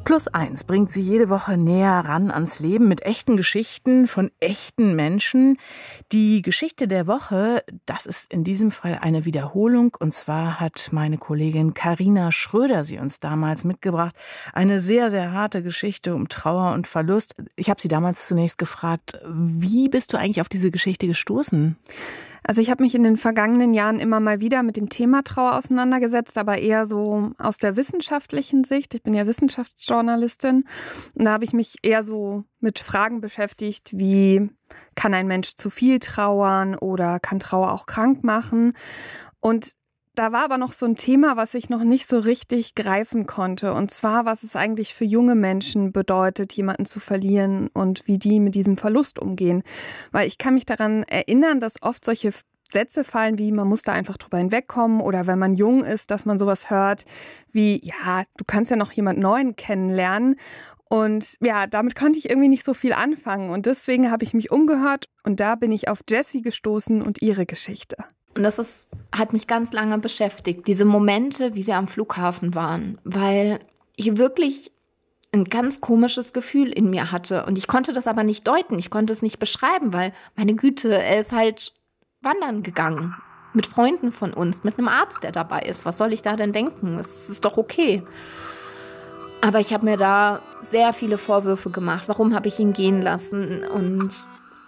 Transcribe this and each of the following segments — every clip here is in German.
Plus 1 bringt Sie jede Woche näher ran ans Leben mit echten Geschichten von echten Menschen. Die Geschichte der Woche, das ist in diesem Fall eine Wiederholung. Und zwar hat meine Kollegin Carina Schröder sie uns damals mitgebracht. Eine sehr, sehr harte Geschichte um Trauer und Verlust. Ich habe sie damals zunächst gefragt, wie bist du eigentlich auf diese Geschichte gestoßen? Also ich habe mich in den vergangenen Jahren immer mal wieder mit dem Thema Trauer auseinandergesetzt, aber eher so aus der wissenschaftlichen Sicht. Ich bin ja Wissenschaftsjournalistin und da habe ich mich eher so mit Fragen beschäftigt, wie kann ein Mensch zu viel trauern oder kann Trauer auch krank machen? Und da war aber noch so ein Thema, was ich noch nicht so richtig greifen konnte. Und zwar, was es eigentlich für junge Menschen bedeutet, jemanden zu verlieren und wie die mit diesem Verlust umgehen. Weil ich kann mich daran erinnern, dass oft solche Sätze fallen wie, man muss da einfach drüber hinwegkommen oder wenn man jung ist, dass man sowas hört wie, ja, du kannst ja noch jemand Neuen kennenlernen. Und ja, damit konnte ich irgendwie nicht so viel anfangen. Und deswegen habe ich mich umgehört und da bin ich auf Jessie gestoßen und ihre Geschichte. Und hat mich ganz lange beschäftigt, diese Momente, wie wir am Flughafen waren, weil ich wirklich ein ganz komisches Gefühl in mir hatte. Und ich konnte das aber nicht deuten, ich konnte es nicht beschreiben, weil, meine Güte, er ist halt wandern gegangen. Mit Freunden von uns, mit einem Arzt, der dabei ist. Was soll ich da denn denken? Es ist doch okay. Aber ich habe mir da sehr viele Vorwürfe gemacht. Warum habe ich ihn gehen lassen? Und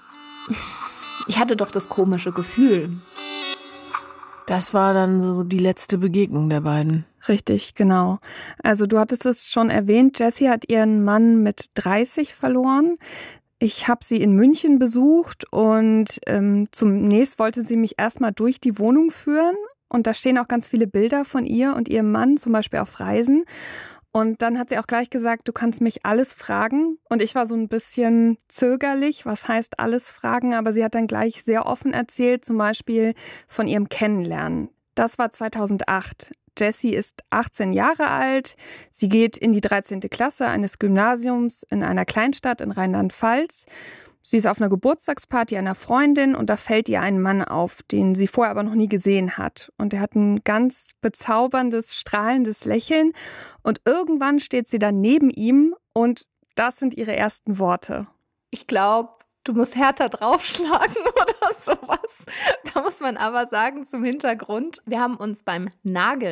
ich hatte doch das komische Gefühl. Das war dann so die letzte Begegnung der beiden. Richtig, genau. Also du hattest es schon erwähnt, Jessie hat ihren Mann mit 30 verloren. Ich habe sie in München besucht und zunächst wollte sie mich erstmal durch die Wohnung führen. Und da stehen auch ganz viele Bilder von ihr und ihrem Mann, zum Beispiel auf Reisen. Und dann hat sie auch gleich gesagt, du kannst mich alles fragen. Und ich war so ein bisschen zögerlich, was heißt alles fragen? Aber sie hat dann gleich sehr offen erzählt, zum Beispiel von ihrem Kennenlernen. Das war 2008. Jessie ist 18 Jahre alt. Sie geht in die 13. Klasse eines Gymnasiums in einer Kleinstadt in Rheinland-Pfalz. Sie ist auf einer Geburtstagsparty einer Freundin und da fällt ihr ein Mann auf, den sie vorher aber noch nie gesehen hat. Und er hat ein ganz bezauberndes, strahlendes Lächeln. Und irgendwann steht sie dann neben ihm und das sind ihre ersten Worte. Ich glaube, du musst härter draufschlagen oder sowas. Da muss man aber sagen zum Hintergrund, wir haben uns beim Nageln